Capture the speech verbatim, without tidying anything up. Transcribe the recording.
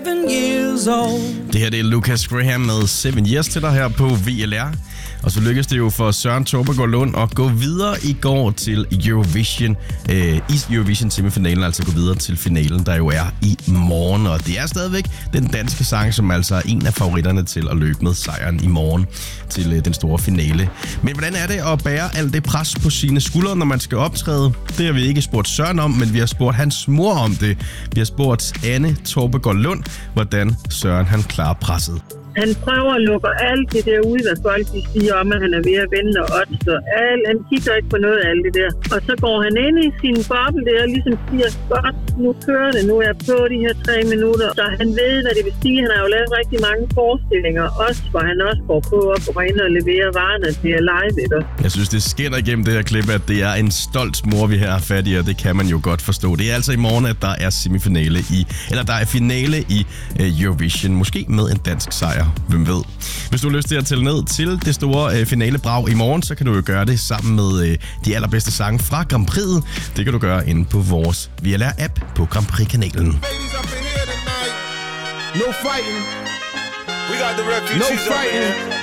Det her det er Lucas Graham med Seven Years til dig her på V L R. Og så lykkedes det jo for Søren Tobbegaard Lund at gå videre i går til Eurovision, øh, i Eurovision semifinalen, altså gå videre til finalen, der jo er i morgen. Og det er stadigvæk den danske sang, som altså er en af favoritterne til at løbe med sejren i morgen til øh, den store finale. Men hvordan er det at bære alt det pres på sine skuldre, når man skal optræde? Det har vi ikke spurgt Søren om, men vi har spurgt hans mor om det. Vi har spurgt Anne Tobbegaard Lund, hvordan Søren han klarer presset. Han prøver at lukke alt det der ud, hvad folk de siger om, at han er ved at vende og odds. Alt, han kigger ikke på noget af alt det der. Og så går han ind i sin boble der og ligesom siger, godt, nu kører det, nu er jeg på de her tre minutter. Så han ved, hvad det vil sige. Han har jo lavet rigtig mange forestillinger, også hvor han også går på op og går ind og leverer varerne til live. Ikke? Jeg synes, det skinner igennem det her klip, at det er en stolt mor, vi her er fat i, og det kan man jo godt forstå. Det er altså i morgen, at der er semifinale i, eller der er finale i uh, Eurovision, måske med en dansk sejr. Hvem ved? Hvis du har lyst til at tælle ned til det store øh, finalebrag i morgen, så kan du jo gøre det sammen med øh, de allerbedste sange fra Grand Prix'et. Det kan du gøre inde på vores V L R-app på Grand Prix-kanalen. No fighting. We got the refugees no fighting.